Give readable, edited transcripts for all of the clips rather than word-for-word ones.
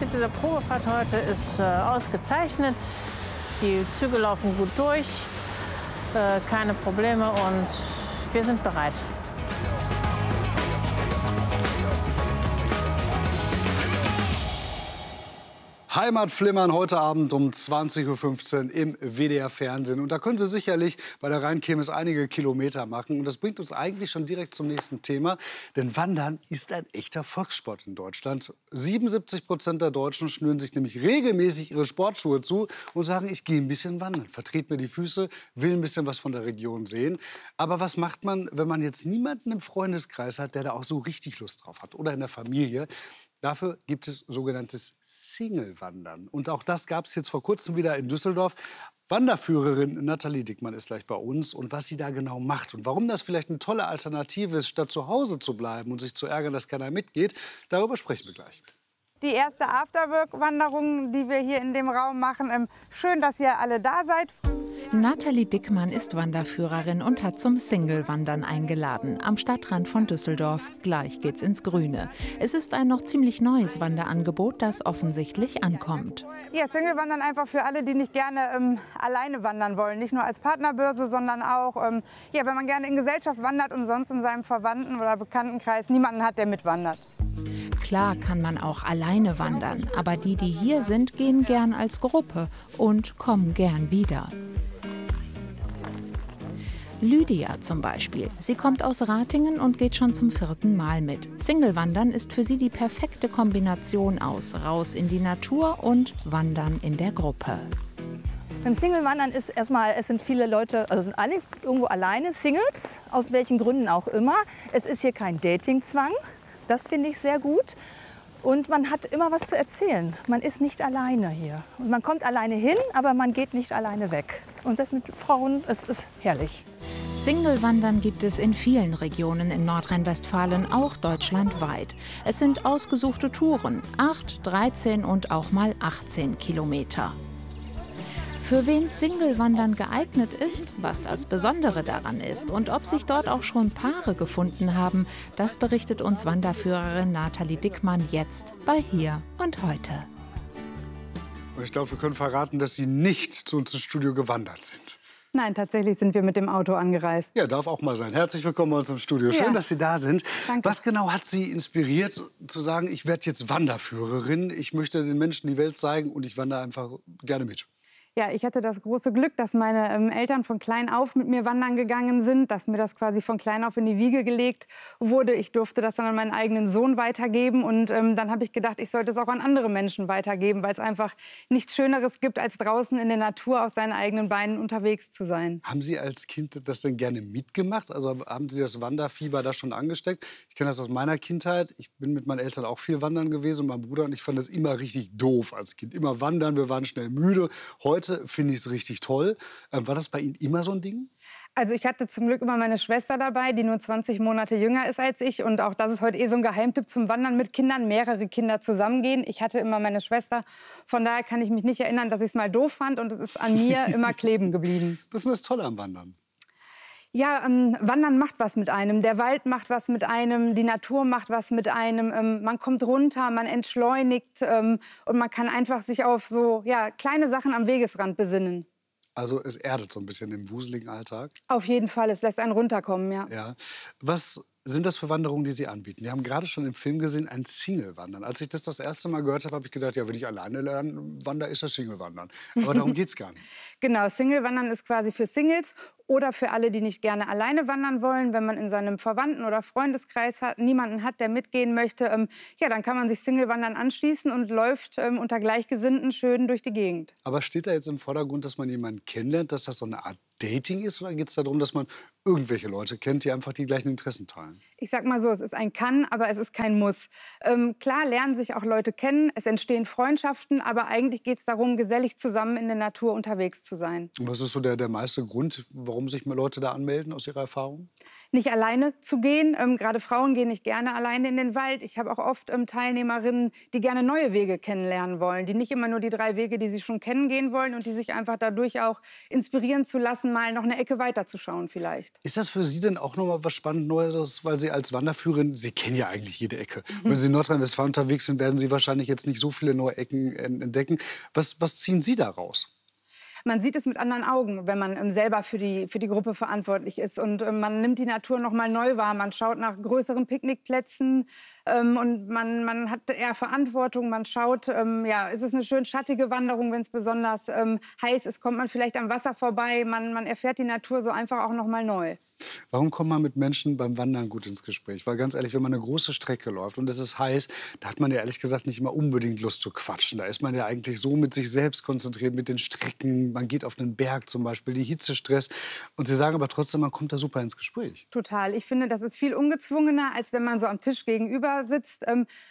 Qualität dieser Probefahrt heute ist ausgezeichnet. Die Züge laufen gut durch, keine Probleme und wir sind bereit. Heimatflimmern heute Abend um 20:15 Uhr im WDR-Fernsehen. Und da können Sie sicherlich bei der Rheinkirmes einige Kilometer machen. Und das bringt uns eigentlich schon direkt zum nächsten Thema. Denn Wandern ist ein echter Volkssport in Deutschland. 77% der Deutschen schnüren sich nämlich regelmäßig ihre Sportschuhe zu und sagen, ich gehe ein bisschen wandern, vertrete mir die Füße, will ein bisschen was von der Region sehen. Aber was macht man, wenn man jetzt niemanden im Freundeskreis hat, der da auch so richtig Lust drauf hat oder in der Familie? Dafür gibt es sogenanntes Single-Wandern. Und auch das gab es jetzt vor kurzem wieder in Düsseldorf. Wanderführerin Nathalie Dickmann ist gleich bei uns. Und was sie da genau macht und warum das vielleicht eine tolle Alternative ist, statt zu Hause zu bleiben und sich zu ärgern, dass keiner mitgeht, darüber sprechen wir gleich. Die erste Afterwork-Wanderung, die wir hier in dem Raum machen. Schön, dass ihr alle da seid. Nathalie Dickmann ist Wanderführerin und hat zum Single-Wandern eingeladen. Am Stadtrand von Düsseldorf. Gleich geht's ins Grüne. Es ist ein noch ziemlich neues Wanderangebot, das offensichtlich ankommt. Ja, Single-Wandern einfach für alle, die nicht gerne alleine wandern wollen. Nicht nur als Partnerbörse, sondern auch, ja, wenn man gerne in Gesellschaft wandert und sonst in seinem Verwandten- oder Bekanntenkreis niemanden hat, der mitwandert. Klar kann man auch alleine wandern, aber die hier sind, gehen gern als Gruppe und kommen gern wieder. Lydia zum Beispiel. Sie kommt aus Ratingen und geht schon zum 4. Mal mit. Single-Wandern ist für sie die perfekte Kombination aus raus in die Natur und Wandern in der Gruppe. Beim Single-Wandern ist erstmal, es sind viele Leute, also sind alle irgendwo alleine, Singles, aus welchen Gründen auch immer. Es ist hier kein Datingzwang, das finde ich sehr gut. Und man hat immer was zu erzählen. Man ist nicht alleine hier. Und man kommt alleine hin, aber man geht nicht alleine weg. Und das mit Frauen, es ist herrlich. Single-Wandern gibt es in vielen Regionen in Nordrhein-Westfalen, auch deutschlandweit. Es sind ausgesuchte Touren, 8, 13 und auch mal 18 Kilometer. Für wen Single-Wandern geeignet ist, was das Besondere daran ist und ob sich dort auch schon Paare gefunden haben, das berichtet uns Wanderführerin Nathalie Dickmann jetzt bei Hier und Heute. Und ich glaube, wir können verraten, dass Sie nicht zu uns ins Studio gewandert sind. Nein, tatsächlich sind wir mit dem Auto angereist. Ja, darf auch mal sein. Herzlich willkommen bei uns im Studio. Schön, dass Sie da sind. Danke. Was genau hat Sie inspiriert, zu sagen, ich werde jetzt Wanderführerin, ich möchte den Menschen die Welt zeigen und ich wandere einfach gerne mit? Ja, ich hatte das große Glück, dass meine Eltern von klein auf mit mir wandern gegangen sind, dass mir das quasi von klein auf in die Wiege gelegt wurde. Ich durfte das dann an meinen eigenen Sohn weitergeben und dann habe ich gedacht, ich sollte es auch an andere Menschen weitergeben, weil es einfach nichts Schöneres gibt, als draußen in der Natur auf seinen eigenen Beinen unterwegs zu sein. Haben Sie als Kind das denn gerne mitgemacht? Also haben Sie das Wanderfieber da schon angesteckt? Ich kenne das aus meiner Kindheit. Ich bin mit meinen Eltern auch viel wandern gewesen und mein Bruder und ich fand das immer richtig doof als Kind. Immer wandern, wir waren schnell müde. Heute finde ich es richtig toll. War das bei Ihnen immer so ein Ding? Also ich hatte zum Glück immer meine Schwester dabei, die nur 20 Monate jünger ist als ich. Und auch das ist heute so ein Geheimtipp zum Wandern mit Kindern, mehrere Kinder zusammengehen. Ich hatte immer meine Schwester, von daher kann ich mich nicht erinnern, dass ich es mal doof fand. Und es ist an mir immer kleben geblieben. Was ist denn das Tolle am Wandern? Ja, Wandern macht was mit einem. Der Wald macht was mit einem. Die Natur macht was mit einem. Man kommt runter, man entschleunigt und man kann einfach sich auf so kleine Sachen am Wegesrand besinnen. Also es erdet so ein bisschen im wuseligen Alltag? Auf jeden Fall, es lässt einen runterkommen, ja. Ja. Was sind das für Wanderungen, die Sie anbieten? Wir haben gerade schon im Film gesehen, ein Single-Wandern. Als ich das erste Mal gehört habe, habe ich gedacht, ja, wenn ich alleine wandere, ist das Single-Wandern. Aber darum geht es gar nicht. Genau, Single-Wandern ist quasi für Singles oder für alle, die nicht gerne alleine wandern wollen. Wenn man in seinem Verwandten- oder Freundeskreis niemanden hat, der mitgehen möchte, dann kann man sich Single-Wandern anschließen und läuft unter Gleichgesinnten schön durch die Gegend. Aber steht da jetzt im Vordergrund, dass man jemanden kennenlernt, dass das so eine Art Dating ist? Oder geht es darum, dass man irgendwelche Leute kennt, die einfach die gleichen Interessen teilen? Ich sag mal so, es ist ein Kann, aber es ist kein Muss. Klar lernen sich auch Leute kennen, es entstehen Freundschaften, aber eigentlich geht es darum, gesellig zusammen in der Natur unterwegs zu sein. Und was ist so der meiste Grund, warum sich Leute da anmelden, aus Ihrer Erfahrung? Nicht alleine zu gehen. Gerade Frauen gehen nicht gerne alleine in den Wald. Ich habe auch oft Teilnehmerinnen, die gerne neue Wege kennenlernen wollen, die nicht immer nur die 3 Wege, die sie schon kennen, gehen wollen und die sich einfach dadurch auch inspirieren zu lassen, mal noch eine Ecke weiter zu schauen vielleicht. Ist das für Sie denn auch noch mal was spannend Neues, weil Sie Sie als Wanderführerin, Sie kennen ja eigentlich jede Ecke. Wenn Sie in Nordrhein-Westfalen unterwegs sind, werden Sie wahrscheinlich jetzt nicht so viele neue Ecken entdecken. Was ziehen Sie da raus? Man sieht es mit anderen Augen, wenn man selber für die Gruppe verantwortlich ist. Und man nimmt die Natur noch mal neu wahr. Man schaut nach größeren Picknickplätzen und man hat eher Verantwortung. Man schaut, ja, ist es eine schön schattige Wanderung, wenn es besonders heiß ist, kommt man vielleicht am Wasser vorbei. Man erfährt die Natur so einfach auch noch mal neu. Warum kommt man mit Menschen beim Wandern gut ins Gespräch? Weil ganz ehrlich, wenn man eine große Strecke läuft und es ist heiß, da hat man ja ehrlich gesagt nicht immer unbedingt Lust zu quatschen. Da ist man ja eigentlich so mit sich selbst konzentriert, mit den Strecken. Man geht auf einen Berg zum Beispiel, die Hitzestress. Und Sie sagen aber trotzdem, man kommt da super ins Gespräch. Total. Ich finde, das ist viel ungezwungener, als wenn man so am Tisch gegenüber sitzt.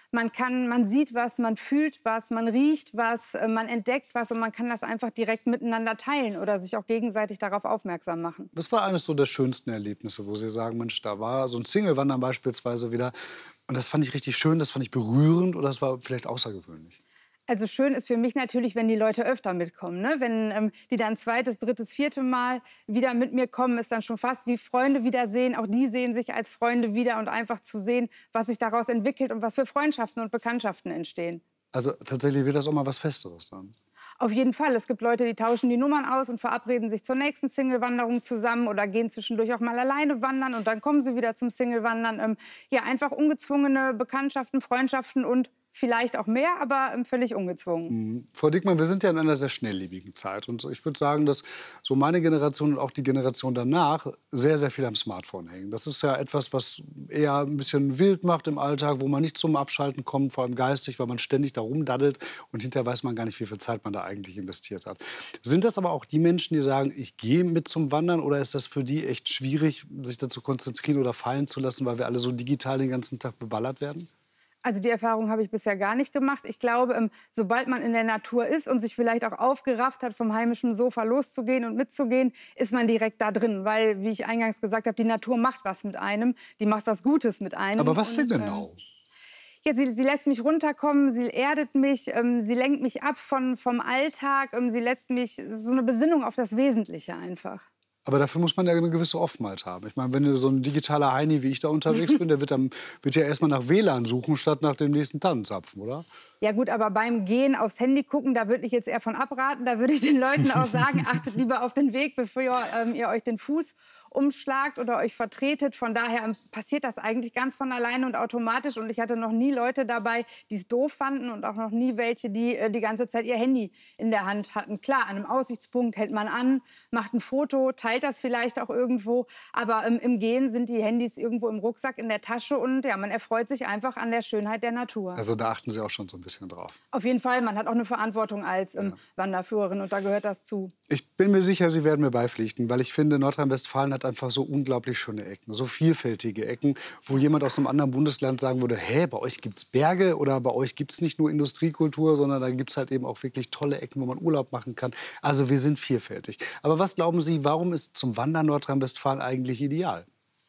Man sieht was, man fühlt was, man riecht was, man entdeckt was und man kann das einfach direkt miteinander teilen oder sich auch gegenseitig darauf aufmerksam machen. Was war eines so der schönsten Erlebnisse, wo Sie sagen, Mensch, da war so ein Single-Wandern beispielsweise wieder und das fand ich richtig schön, das fand ich berührend oder das war vielleicht außergewöhnlich? Also schön ist für mich natürlich, wenn die Leute öfter mitkommen. Ne? Wenn die dann zweites, drittes, vierte Mal wieder mit mir kommen, ist dann schon fast wie Freunde wiedersehen. Auch die sehen sich als Freunde wieder und einfach zu sehen, was sich daraus entwickelt und was für Freundschaften und Bekanntschaften entstehen. Also tatsächlich wird das auch mal was Festeres dann? Auf jeden Fall. Es gibt Leute, die tauschen die Nummern aus und verabreden sich zur nächsten Single-Wanderung zusammen oder gehen zwischendurch auch mal alleine wandern und dann kommen sie wieder zum Single-Wandern. Ja, einfach ungezwungene Bekanntschaften, Freundschaften und vielleicht auch mehr, aber völlig ungezwungen. Frau Diekmann, wir sind ja in einer sehr schnelllebigen Zeit. Und ich würde sagen, dass so meine Generation und auch die Generation danach sehr, sehr viel am Smartphone hängen. Das ist ja etwas, was eher ein bisschen wild macht im Alltag, wo man nicht zum Abschalten kommt, vor allem geistig, weil man ständig da rumdaddelt und hinterher weiß man gar nicht, wie viel Zeit man da eigentlich investiert hat. Sind das aber auch die Menschen, die sagen, ich gehe mit zum Wandern, oder ist das für die echt schwierig, sich dazu konzentrieren oder fallen zu lassen, weil wir alle so digital den ganzen Tag beballert werden? Also die Erfahrung habe ich bisher gar nicht gemacht. Ich glaube, sobald man in der Natur ist und sich vielleicht auch aufgerafft hat, vom heimischen Sofa loszugehen und mitzugehen, ist man direkt da drin. Weil, wie ich eingangs gesagt habe, die Natur macht was mit einem, die macht was Gutes mit einem. Aber was denn genau? Ja, sie lässt mich runterkommen, sie erdet mich, sie lenkt mich ab vom Alltag, sie lässt mich, so eine Besinnung auf das Wesentliche einfach. Aber dafür muss man ja eine gewisse Offenheit haben. Ich meine, wenn du so ein digitaler Heini wie ich da unterwegs bin, der wird ja erstmal nach WLAN suchen, statt nach dem nächsten Tannenzapfen, oder? Ja gut, aber beim Gehen aufs Handy gucken, da würde ich jetzt eher von abraten. Da würde ich den Leuten auch sagen, achtet lieber auf den Weg, bevor ihr euch den Fuß umschlagt oder euch vertretet. Von daher passiert das eigentlich ganz von alleine und automatisch. Und ich hatte noch nie Leute dabei, die es doof fanden und auch noch nie welche, die die ganze Zeit ihr Handy in der Hand hatten. Klar, an einem Aussichtspunkt hält man an, macht ein Foto, teilt das vielleicht auch irgendwo. Aber im Gehen sind die Handys irgendwo im Rucksack, in der Tasche und ja, man erfreut sich einfach an der Schönheit der Natur. Also da achten Sie auch schon so ein bisschen drauf. Auf jeden Fall, man hat auch eine Verantwortung als Wanderführerin und da gehört das zu. Ich bin mir sicher, Sie werden mir beipflichten, weil ich finde, Nordrhein-Westfalen hat einfach so unglaublich schöne Ecken, so vielfältige Ecken, wo jemand aus einem anderen Bundesland sagen würde, hä, bei euch gibt es Berge oder bei euch gibt es nicht nur Industriekultur, sondern da gibt es halt eben auch wirklich tolle Ecken, wo man Urlaub machen kann. Also wir sind vielfältig. Aber was glauben Sie, warum ist zum Wandern Nordrhein-Westfalen eigentlich ideal?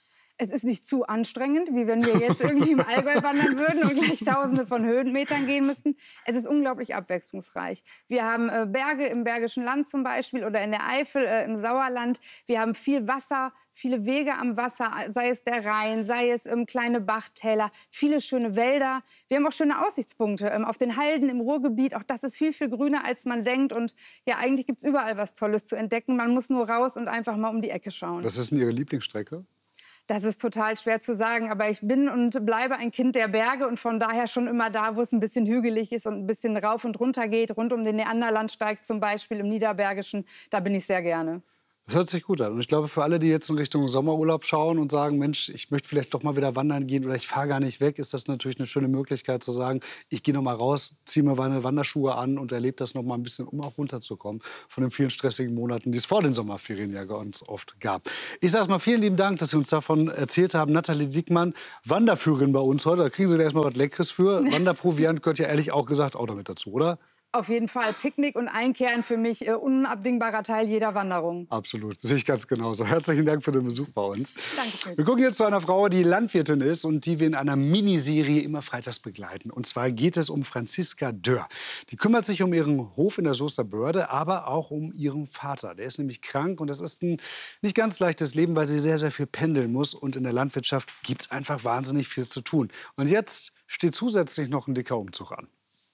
Es ist nicht zu anstrengend, wie wenn wir jetzt irgendwie im Allgäu wandern würden und gleich Tausende von Höhenmetern gehen müssten. Es ist unglaublich abwechslungsreich. Wir haben Berge im Bergischen Land zum Beispiel oder in der Eifel im Sauerland. Wir haben viel Wasser, viele Wege am Wasser, sei es der Rhein, sei es kleine Bachtäler, viele schöne Wälder. Wir haben auch schöne Aussichtspunkte auf den Halden im Ruhrgebiet. Auch das ist viel, viel grüner, als man denkt. Und ja, eigentlich gibt es überall was Tolles zu entdecken. Man muss nur raus und einfach mal um die Ecke schauen. Was ist denn Ihre Lieblingsstrecke? Das ist total schwer zu sagen, aber ich bin und bleibe ein Kind der Berge und von daher schon immer da, wo es ein bisschen hügelig ist und ein bisschen rauf und runter geht, rund um den Neanderlandsteig zum Beispiel im Niederbergischen, da bin ich sehr gerne. Das hört sich gut an. Und ich glaube, für alle, die jetzt in Richtung Sommerurlaub schauen und sagen, Mensch, ich möchte vielleicht doch mal wieder wandern gehen oder ich fahre gar nicht weg, ist das natürlich eine schöne Möglichkeit zu sagen, ich gehe noch mal raus, ziehe mir meine Wanderschuhe an und erlebe das noch mal ein bisschen, um auch runterzukommen von den vielen stressigen Monaten, die es vor den Sommerferien ja ganz oft gab. Ich sage mal vielen lieben Dank, dass Sie uns davon erzählt haben. Nathalie Diekmann, Wanderführerin bei uns heute. Da kriegen Sie da erstmal was Leckeres für. Wanderproviant gehört ja ehrlich auch gesagt auch damit dazu, oder? Auf jeden Fall. Picknick und Einkehren für mich unabdingbarer Teil jeder Wanderung. Absolut, sehe ich ganz genauso. Herzlichen Dank für den Besuch bei uns. Dankeschön. Wir gucken jetzt zu einer Frau, die Landwirtin ist und die wir in einer Miniserie immer freitags begleiten. Und zwar geht es um Franziska Dörr. Die kümmert sich um ihren Hof in der Soester Börde, aber auch um ihren Vater. Der ist nämlich krank und das ist ein nicht ganz leichtes Leben, weil sie sehr, sehr viel pendeln muss. Und in der Landwirtschaft gibt es einfach wahnsinnig viel zu tun. Und jetzt steht zusätzlich noch ein dicker Umzug an.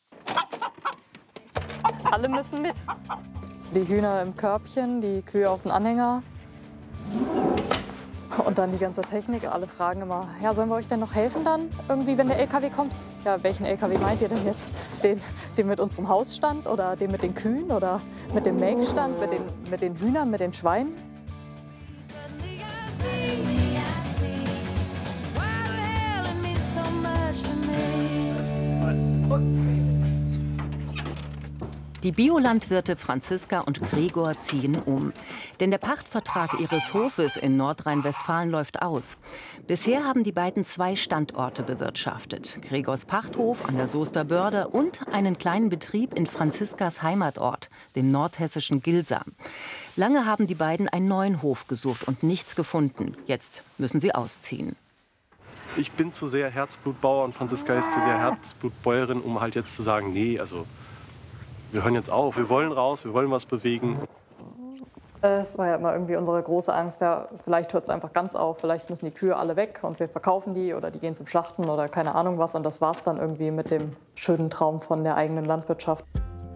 Alle müssen mit. Die Hühner im Körbchen, die Kühe auf dem Anhänger. Und dann die ganze Technik. Alle fragen immer, ja, sollen wir euch denn noch helfen dann, irgendwie, wenn der LKW kommt? Ja, welchen LKW meint ihr denn jetzt? Den mit unserem Hausstand oder den mit den Kühen oder mit dem Melkstand, mit den Hühnern, mit den Schweinen? Die Biolandwirte Franziska und Gregor ziehen um. Denn der Pachtvertrag ihres Hofes in Nordrhein-Westfalen läuft aus. Bisher haben die beiden 2 Standorte bewirtschaftet. Gregors Pachthof an der Soester Börde und einen kleinen Betrieb in Franziskas Heimatort, dem nordhessischen Gilsa. Lange haben die beiden einen neuen Hof gesucht und nichts gefunden. Jetzt müssen sie ausziehen. Ich bin zu sehr Herzblutbauer und Franziska ist zu sehr Herzblutbäuerin, um halt jetzt zu sagen, nee, also wir hören jetzt auf, wir wollen raus, wir wollen was bewegen. Es war ja immer irgendwie unsere große Angst, ja, vielleicht hört es einfach ganz auf, vielleicht müssen die Kühe alle weg und wir verkaufen die oder die gehen zum Schlachten oder keine Ahnung was. Und das war es dann irgendwie mit dem schönen Traum von der eigenen Landwirtschaft.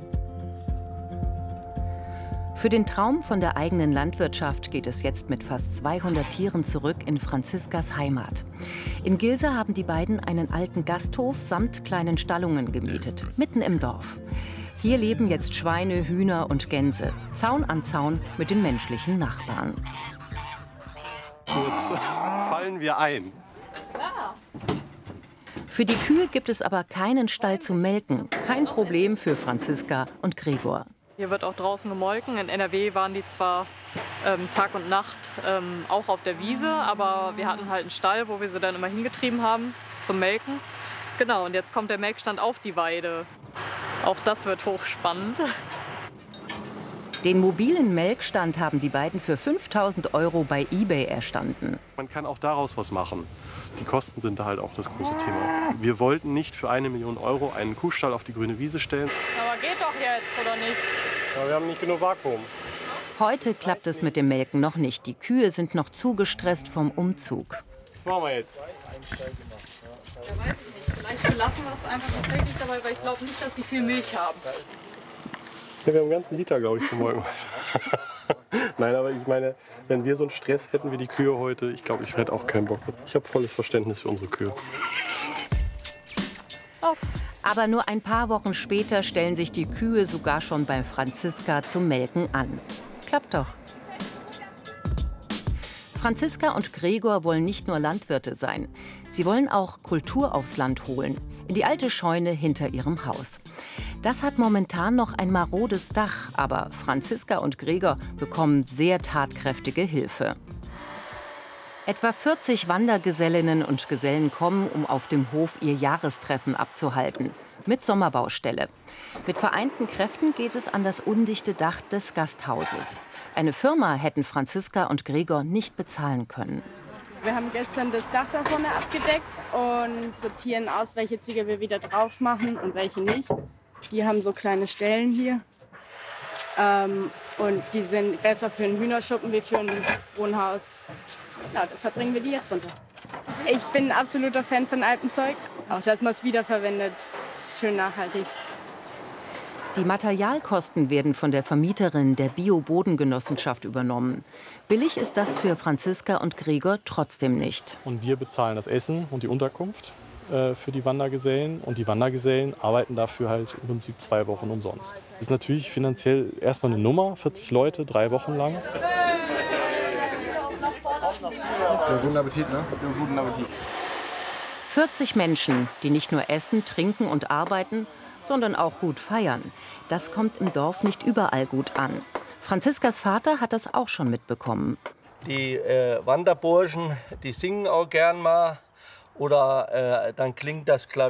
Für den Traum von der eigenen Landwirtschaft geht es jetzt mit fast 200 Tieren zurück in Franziskas Heimat. In Gilsa haben die beiden einen alten Gasthof samt kleinen Stallungen gemietet, mitten im Dorf. Hier leben jetzt Schweine, Hühner und Gänse, Zaun an Zaun mit den menschlichen Nachbarn. Kurz fallen wir ein. Für die Kühe gibt es aber keinen Stall zu melken. Kein Problem für Franziska und Gregor. Hier wird auch draußen gemolken. In NRW waren die zwar Tag und Nacht auch auf der Wiese, aber wir hatten halt einen Stall, wo wir sie dann immer hingetrieben haben zum Melken. Genau, und jetzt kommt der Melkstand auf die Weide. Auch das wird hochspannend. Den mobilen Melkstand haben die beiden für 5.000 € bei eBay erstanden. Man kann auch daraus was machen. Die Kosten sind da halt auch das große Thema. Wir wollten nicht für 1 Million € einen Kuhstall auf die grüne Wiese stellen. Aber geht doch jetzt, oder nicht? Ja, wir haben nicht genug Vakuum. Heute klappt es mit dem Melken noch nicht. Die Kühe sind noch zu gestresst vom Umzug. Was machen wir jetzt? Ja, weiß ich nicht. Vielleicht lassen wir es einfach tatsächlich dabei, weil ich glaube nicht, dass die viel Milch haben. Ja, wir haben einen ganzen Liter, glaube ich, für morgen. Nein, aber ich meine, wenn wir so einen Stress hätten wie die Kühe heute, ich glaube, ich hätte auch keinen Bock. Ich habe volles Verständnis für unsere Kühe. Aber nur ein paar Wochen später stellen sich die Kühe sogar schon bei Franziska zum Melken an. Klappt doch. Franziska und Gregor wollen nicht nur Landwirte sein. Sie wollen auch Kultur aufs Land holen, in die alte Scheune hinter ihrem Haus. Das hat momentan noch ein marodes Dach, aber Franziska und Gregor bekommen sehr tatkräftige Hilfe. Etwa 40 Wandergesellinnen und Gesellen kommen, um auf dem Hof ihr Jahrestreffen abzuhalten. Mit Sommerbaustelle. Mit vereinten Kräften geht es an das undichte Dach des Gasthauses. Eine Firma hätten Franziska und Gregor nicht bezahlen können. Wir haben gestern das Dach da vorne abgedeckt und sortieren aus, welche Ziegel wir wieder drauf machen und welche nicht. Die haben so kleine Stellen hier. Und die sind besser für einen Hühnerschuppen wie für ein Wohnhaus. Ja, deshalb bringen wir die jetzt runter. Ich bin ein absoluter Fan von Alpenzeug. Auch dass man es wiederverwendet, ist schön nachhaltig. Die Materialkosten werden von der Vermieterin der Bio-Bodengenossenschaft übernommen. Billig ist das für Franziska und Gregor trotzdem nicht. Und wir bezahlen das Essen und die Unterkunft für die Wandergesellen. Und die Wandergesellen arbeiten dafür halt im Prinzip 2 Wochen umsonst. Das ist natürlich finanziell erstmal eine Nummer, 40 Leute, 3 Wochen lang. Ja, guten Appetit, ne? Ja, guten Appetit. 40 Menschen, die nicht nur essen, trinken und arbeiten, sondern auch gut feiern. Das kommt im Dorf nicht überall gut an. Franziskas Vater hat das auch schon mitbekommen. Die Wanderburschen, die singen auch gern mal. Oder dann klingt das Klavier.